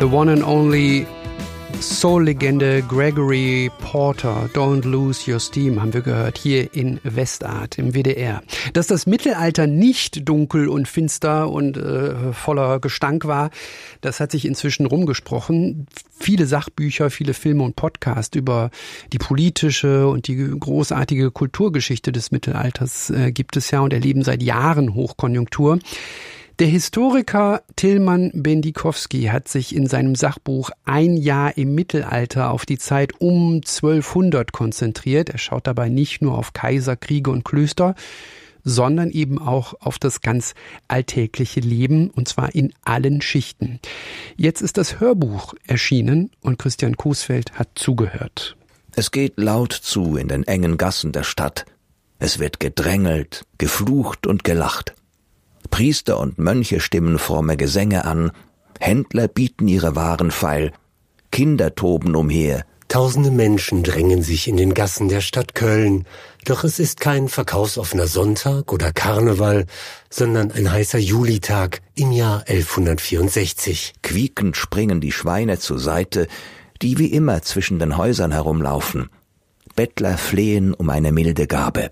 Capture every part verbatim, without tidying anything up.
The one and only Soul-Legende Gregory Porter, Don't Lose Your Steam, haben wir gehört, hier in Westart im W D R. Dass das Mittelalter nicht dunkel und finster und äh, voller Gestank war, das hat sich inzwischen rumgesprochen. Viele Sachbücher, viele Filme und Podcasts über die politische und die großartige Kulturgeschichte des Mittelalters äh, gibt es ja und erleben seit Jahren Hochkonjunktur. Der Historiker Tilman Bendikowski hat sich in seinem Sachbuch Ein Jahr im Mittelalter auf die Zeit um zwölfhundert konzentriert. Er schaut dabei nicht nur auf Kaiser, Kriege und Klöster, sondern eben auch auf das ganz alltägliche Leben, und zwar in allen Schichten. Jetzt ist das Hörbuch erschienen und Christian Coesfeld hat zugehört. Es geht laut zu in den engen Gassen der Stadt. Es wird gedrängelt, geflucht und gelacht. Priester und Mönche stimmen fromme Gesänge an, Händler bieten ihre Waren feil, Kinder toben umher. Tausende Menschen drängen sich in den Gassen der Stadt Köln, doch es ist kein verkaufsoffener Sonntag oder Karneval, sondern ein heißer Julitag im Jahr elfhundertvierundsechzig. Quiekend springen die Schweine zur Seite, die wie immer zwischen den Häusern herumlaufen. Bettler flehen um eine milde Gabe.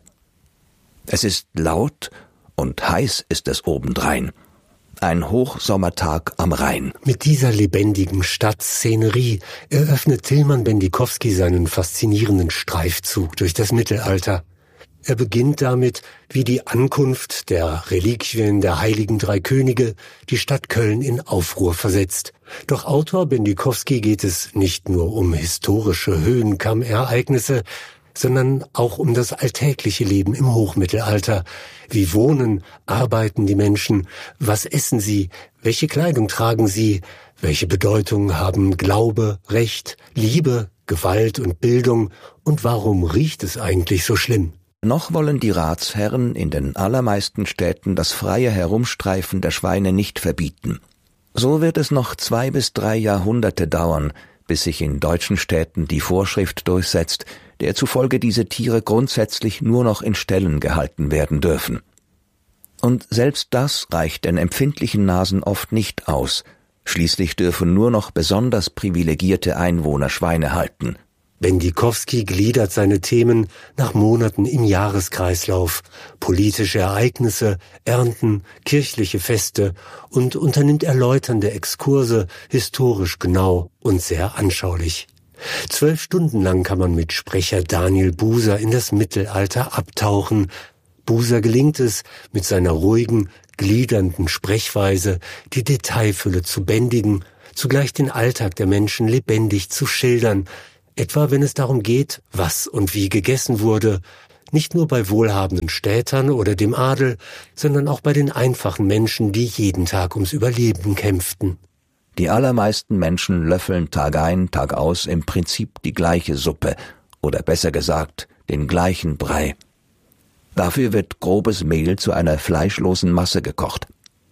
Es ist laut und heiß ist es obendrein. Ein Hochsommertag am Rhein. Mit dieser lebendigen Stadtszenerie eröffnet Tilman Bendikowski seinen faszinierenden Streifzug durch das Mittelalter. Er beginnt damit, wie die Ankunft der Reliquien der Heiligen Drei Könige die Stadt Köln in Aufruhr versetzt. Doch Autor Bendikowski geht es nicht nur um historische Höhenkammereignisse, sondern auch um das alltägliche Leben im Hochmittelalter. Wie wohnen, arbeiten die Menschen, was essen sie, welche Kleidung tragen sie, welche Bedeutung haben Glaube, Recht, Liebe, Gewalt und Bildung und warum riecht es eigentlich so schlimm? Noch wollen die Ratsherren in den allermeisten Städten das freie Herumstreifen der Schweine nicht verbieten. So wird es noch zwei bis drei Jahrhunderte dauern, bis sich in deutschen Städten die Vorschrift durchsetzt, der zufolge diese Tiere grundsätzlich nur noch in Ställen gehalten werden dürfen. Und selbst das reicht den empfindlichen Nasen oft nicht aus. Schließlich dürfen nur noch besonders privilegierte Einwohner Schweine halten. Bendikowski gliedert seine Themen nach Monaten im Jahreskreislauf, politische Ereignisse, Ernten, kirchliche Feste und unternimmt erläuternde Exkurse, historisch genau und sehr anschaulich. Zwölf Stunden lang kann man mit Sprecher Daniel Buser in das Mittelalter abtauchen. Buser gelingt es, mit seiner ruhigen, gliedernden Sprechweise die Detailfülle zu bändigen, zugleich den Alltag der Menschen lebendig zu schildern, etwa wenn es darum geht, was und wie gegessen wurde, nicht nur bei wohlhabenden Städtern oder dem Adel, sondern auch bei den einfachen Menschen, die jeden Tag ums Überleben kämpften. Die allermeisten Menschen löffeln Tag ein, Tag aus im Prinzip die gleiche Suppe oder besser gesagt den gleichen Brei. Dafür wird grobes Mehl zu einer fleischlosen Masse gekocht.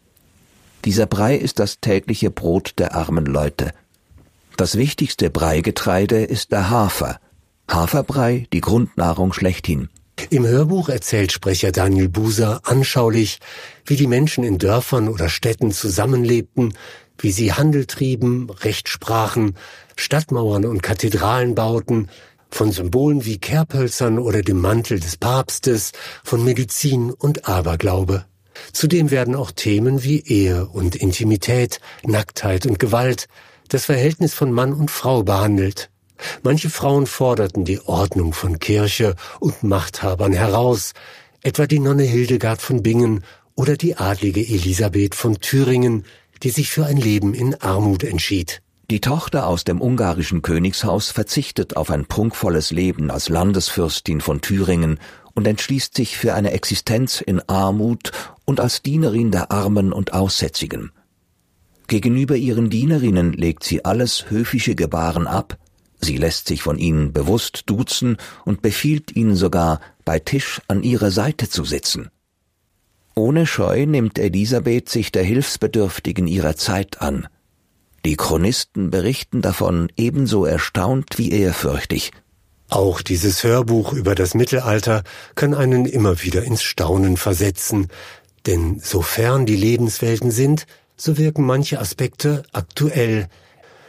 Dieser Brei ist das tägliche Brot der armen Leute. Das wichtigste Breigetreide ist der Hafer. Haferbrei, die Grundnahrung schlechthin. Im Hörbuch erzählt Sprecher Daniel Buser anschaulich, wie die Menschen in Dörfern oder Städten zusammenlebten, wie sie Handel trieben, Recht sprachen, Stadtmauern und Kathedralen bauten, von Symbolen wie Kerbhölzern oder dem Mantel des Papstes, von Medizin und Aberglaube. Zudem werden auch Themen wie Ehe und Intimität, Nacktheit und Gewalt, das Verhältnis von Mann und Frau behandelt. Manche Frauen forderten die Ordnung von Kirche und Machthabern heraus, etwa die Nonne Hildegard von Bingen oder die adlige Elisabeth von Thüringen, die sich für ein Leben in Armut entschied. Die Tochter aus dem ungarischen Königshaus verzichtet auf ein prunkvolles Leben als Landesfürstin von Thüringen und entschließt sich für eine Existenz in Armut und als Dienerin der Armen und Aussätzigen. Gegenüber ihren Dienerinnen legt sie alles höfische Gebaren ab, sie lässt sich von ihnen bewusst duzen und befiehlt ihnen sogar, bei Tisch an ihrer Seite zu sitzen. Ohne Scheu nimmt Elisabeth sich der Hilfsbedürftigen ihrer Zeit an. Die Chronisten berichten davon ebenso erstaunt wie ehrfürchtig. Auch dieses Hörbuch über das Mittelalter kann einen immer wieder ins Staunen versetzen, denn so fern die Lebenswelten sind, so wirken manche Aspekte aktuell.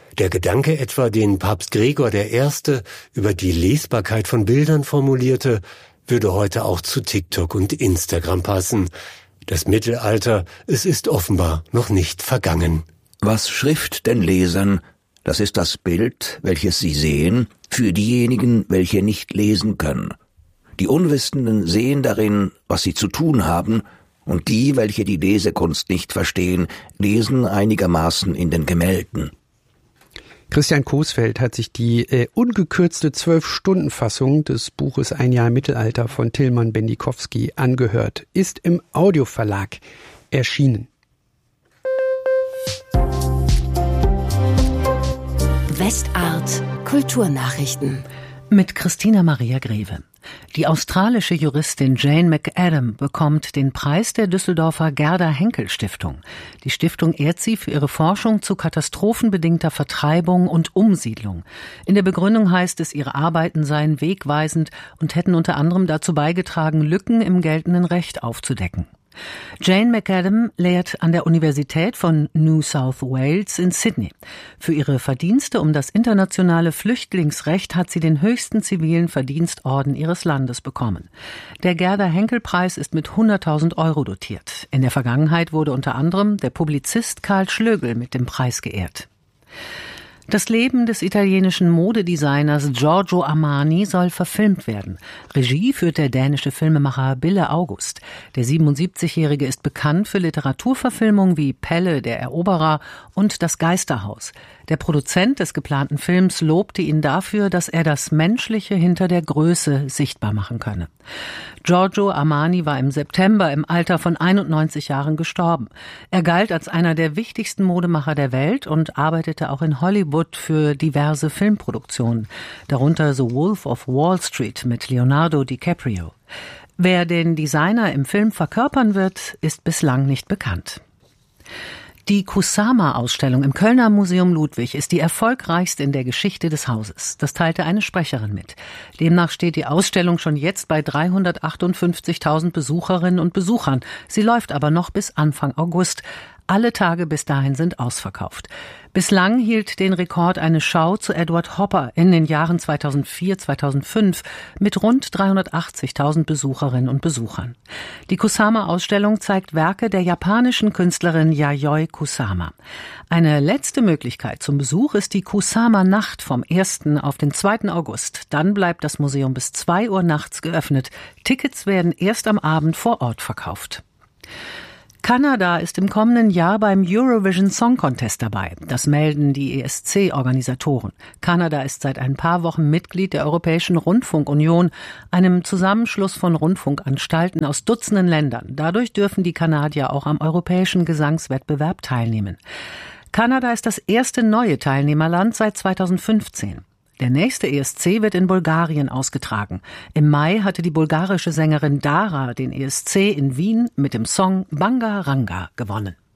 Der Gedanke etwa, den Papst Gregor der Erste über die Lesbarkeit von Bildern formulierte, würde heute auch zu TikTok und Instagram passen. Das Mittelalter, es ist offenbar noch nicht vergangen. Was Schrift den Lesern? Das ist das Bild, welches sie sehen, für diejenigen, welche nicht lesen können. Die Unwissenden sehen darin, was sie zu tun haben, und die, welche die Lesekunst nicht verstehen, lesen einigermaßen in den Gemälden. Christian Coesfeld hat sich die äh, ungekürzte Zwölf-Stunden-Fassung des Buches Ein Jahr im Mittelalter von Tilman Bendikowski angehört. Ist im Audioverlag erschienen. Westart Kulturnachrichten mit Christina Maria Greve. Die australische Juristin Jane McAdam bekommt den Preis der Düsseldorfer Gerda-Henkel-Stiftung. Die Stiftung ehrt sie für ihre Forschung zu katastrophenbedingter Vertreibung und Umsiedlung. In der Begründung heißt es, ihre Arbeiten seien wegweisend und hätten unter anderem dazu beigetragen, Lücken im geltenden Recht aufzudecken. Jane McAdam lehrt an der Universität von New South Wales in Sydney. Für ihre Verdienste um das internationale Flüchtlingsrecht hat sie den höchsten zivilen Verdienstorden ihres Landes bekommen. Der Gerda-Henkel-Preis ist mit hunderttausend Euro dotiert. In der Vergangenheit wurde unter anderem der Publizist Karl Schlögl mit dem Preis geehrt. Das Leben des italienischen Modedesigners Giorgio Armani soll verfilmt werden. Regie führt der dänische Filmemacher Bille August. Der siebenundsiebzigjährige ist bekannt für Literaturverfilmungen wie Pelle, der Eroberer und Das Geisterhaus. Der Produzent des geplanten Films lobte ihn dafür, dass er das Menschliche hinter der Größe sichtbar machen könne. Giorgio Armani war im September im Alter von einundneunzig Jahren gestorben. Er galt als einer der wichtigsten Modemacher der Welt und arbeitete auch in Hollywood für diverse Filmproduktionen, darunter The Wolf of Wall Street mit Leonardo DiCaprio. Wer den Designer im Film verkörpern wird, ist bislang nicht bekannt. Die Kusama-Ausstellung im Kölner Museum Ludwig ist die erfolgreichste in der Geschichte des Hauses. Das teilte eine Sprecherin mit. Demnach steht die Ausstellung schon jetzt bei dreihundertachtundfünfzigtausend Besucherinnen und Besuchern. Sie läuft aber noch bis Anfang August. Alle Tage bis dahin sind ausverkauft. Bislang hielt den Rekord eine Schau zu Edward Hopper in den Jahren zweitausendvier, zweitausendfünf mit rund dreihundertachtzigtausend Besucherinnen und Besuchern. Die Kusama-Ausstellung zeigt Werke der japanischen Künstlerin Yayoi Kusama. Eine letzte Möglichkeit zum Besuch ist die Kusama-Nacht vom ersten auf den zweiten August. Dann bleibt das Museum bis zwei Uhr nachts geöffnet. Tickets werden erst am Abend vor Ort verkauft. Kanada ist im kommenden Jahr beim Eurovision Song Contest dabei. Das melden die E S C-Organisatoren. Kanada ist seit ein paar Wochen Mitglied der Europäischen Rundfunkunion, einem Zusammenschluss von Rundfunkanstalten aus Dutzenden Ländern. Dadurch dürfen die Kanadier auch am europäischen Gesangswettbewerb teilnehmen. Kanada ist das erste neue Teilnehmerland seit zweitausendfünfzehn. Der nächste E S C wird in Bulgarien ausgetragen. Im Mai hatte die bulgarische Sängerin Dara den E S C in Wien mit dem Song Banga Ranga gewonnen.